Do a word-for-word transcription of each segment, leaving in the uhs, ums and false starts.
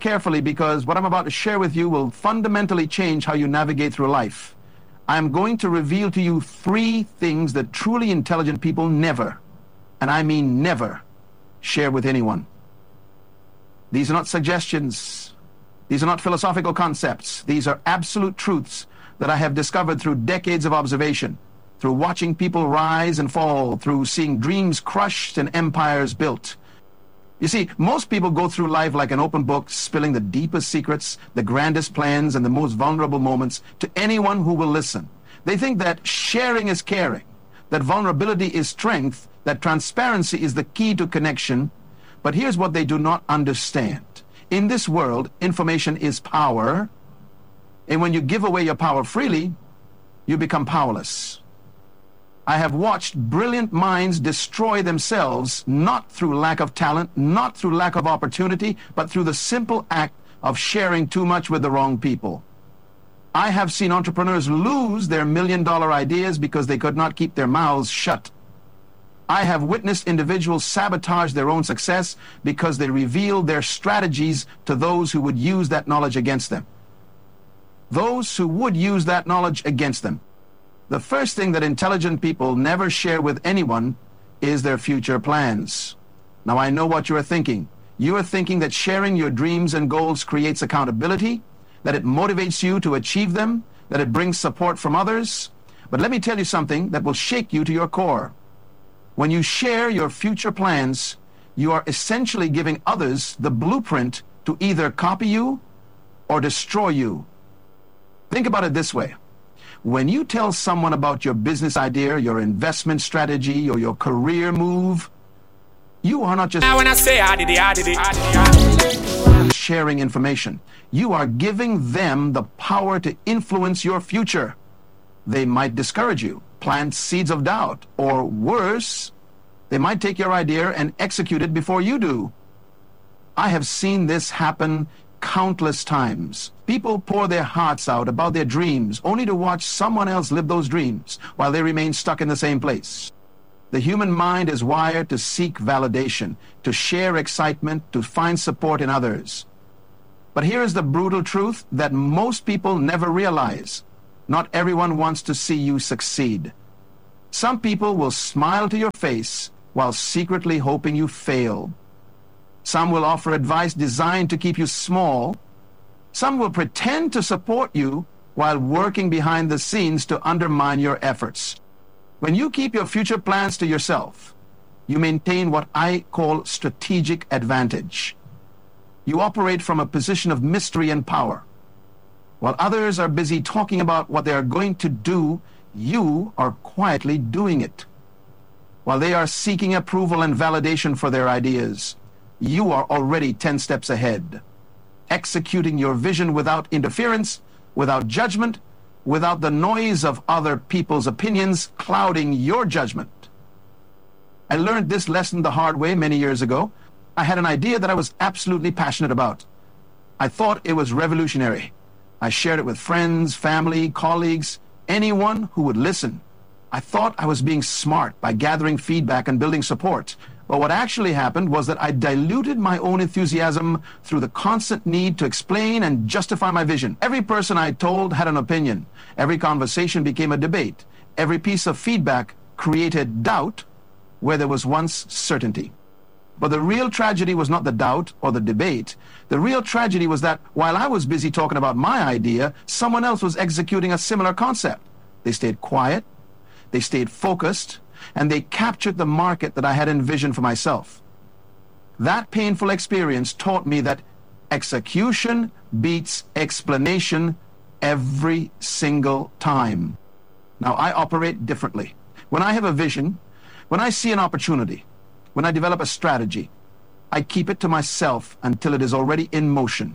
carefully, because what I'm about to share with you will fundamentally change how you navigate through life. I'm going to reveal to you three things that truly intelligent people never, and I mean never, share with anyone. These are not suggestions. These are not philosophical concepts. These are absolute truths that I have discovered through decades of observation, through watching people rise and fall, through seeing dreams crushed and empires built. You see, most people go through life like an open book, spilling the deepest secrets, the grandest plans, and the most vulnerable moments to anyone who will listen. They think that sharing is caring, that vulnerability is strength, that transparency is the key to connection. But here's what they do not understand. In this world, information is power, and when you give away your power freely, you become powerless. I have watched brilliant minds destroy themselves, not through lack of talent, not through lack of opportunity, but through the simple act of sharing too much with the wrong people. I have seen entrepreneurs lose their million-dollar ideas because they could not keep their mouths shut. I have witnessed individuals sabotage their own success because they revealed their strategies to those who would use that knowledge against them. Those who would use that knowledge against them. The first thing that intelligent people never share with anyone is their future plans. Now, I know what you are thinking. You are thinking that sharing your dreams and goals creates accountability, that it motivates you to achieve them, that it brings support from others. But let me tell you something that will shake you to your core. When you share your future plans, you are essentially giving others the blueprint to either copy you or destroy you. Think about it this way. When you tell someone about your business idea, your investment strategy, or your career move, you are not just Now when I say I did it, I did it, I did it, I did it. sharing information. You are giving them the power to influence your future. They might discourage you, plant seeds of doubt, or worse, they might take your idea and execute it before you do. I have seen this happen countless times. People pour their hearts out about their dreams only to watch someone else live those dreams while they remain stuck in the same place. The human mind is wired to seek validation, to share excitement, to find support in others. But here is the brutal truth that most people never realize. Not everyone wants to see you succeed. Some people will smile to your face while secretly hoping you fail. Some will offer advice designed to keep you small. Some will pretend to support you while working behind the scenes to undermine your efforts. When you keep your future plans to yourself, you maintain what I call strategic advantage. You operate from a position of mystery and power. While others are busy talking about what they are going to do, you are quietly doing it. While they are seeking approval and validation for their ideas, you are already ten steps ahead, executing your vision without interference, without judgment, without the noise of other people's opinions clouding your judgment. I learned this lesson the hard way many years ago. I had an idea that I was absolutely passionate about. I thought it was revolutionary. I shared it with friends, family, colleagues, anyone who would listen. I thought I was being smart by gathering feedback and building support. But what actually happened was that I diluted my own enthusiasm through the constant need to explain and justify my vision. Every person I told had an opinion. Every conversation became a debate. Every piece of feedback created doubt where there was once certainty. But the real tragedy was not the doubt or the debate. The real tragedy was that while I was busy talking about my idea, someone else was executing a similar concept. They stayed quiet, they stayed focused, and they captured the market that I had envisioned for myself. That painful experience taught me that execution beats explanation every single time. Now, I operate differently. When I have a vision, when I see an opportunity, when I develop a strategy, I keep it to myself until it is already in motion.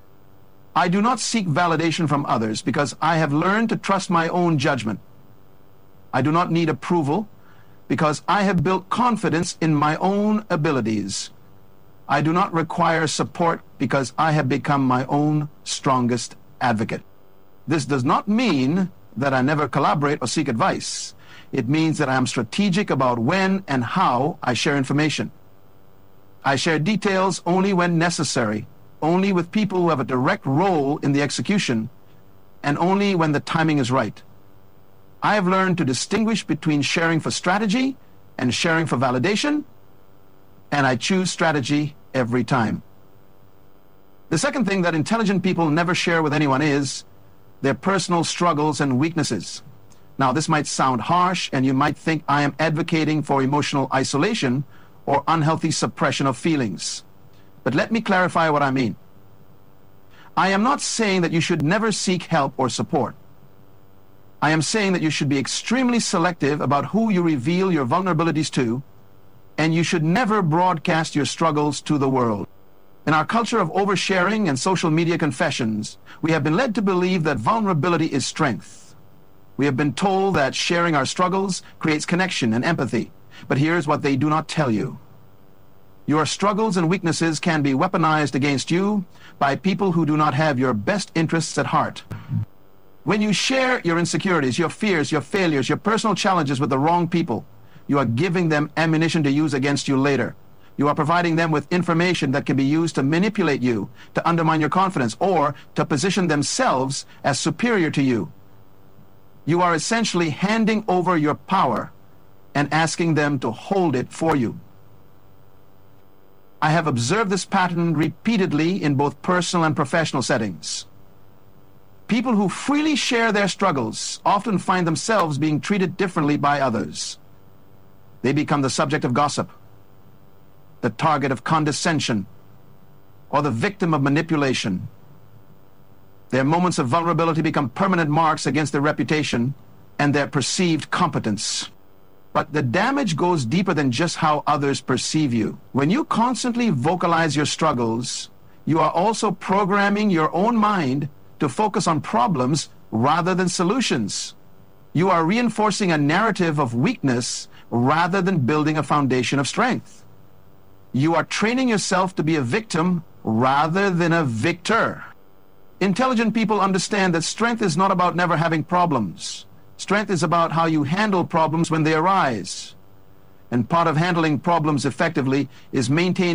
I do not seek validation from others because I have learned to trust my own judgment. I do not need approval because I have built confidence in my own abilities. I do not require support because I have become my own strongest advocate. This does not mean that I never collaborate or seek advice. It means that I am strategic about when and how I share information. I share details only when necessary, only with people who have a direct role in the execution, and only when the timing is right. I have learned to distinguish between sharing for strategy and sharing for validation, and I choose strategy every time. The second thing that intelligent people never share with anyone is their personal struggles and weaknesses. Now, this might sound harsh, and you might think I am advocating for emotional isolation or unhealthy suppression of feelings. But let me clarify what I mean. I am not saying that you should never seek help or support. I am saying that you should be extremely selective about who you reveal your vulnerabilities to, and you should never broadcast your struggles to the world. In our culture of oversharing and social media confessions, we have been led to believe that vulnerability is strength. We have been told that sharing our struggles creates connection and empathy. But here's what they do not tell you. Your struggles and weaknesses can be weaponized against you by people who do not have your best interests at heart. When you share your insecurities, your fears, your failures, your personal challenges with the wrong people, you are giving them ammunition to use against you later. You are providing them with information that can be used to manipulate you, to undermine your confidence, or to position themselves as superior to you. You are essentially handing over your power and asking them to hold it for you. I have observed this pattern repeatedly in both personal and professional settings. People who freely share their struggles often find themselves being treated differently by others. They become the subject of gossip, the target of condescension, or the victim of manipulation. Their moments of vulnerability become permanent marks against their reputation and their perceived competence. But the damage goes deeper than just how others perceive you. When you constantly vocalize your struggles, you are also programming your own mind to focus on problems rather than solutions. You are reinforcing a narrative of weakness rather than building a foundation of strength. You are training yourself to be a victim rather than a victor. Intelligent people understand that strength is not about never having problems. Strength is about how you handle problems when they arise. And part of handling problems effectively is maintaining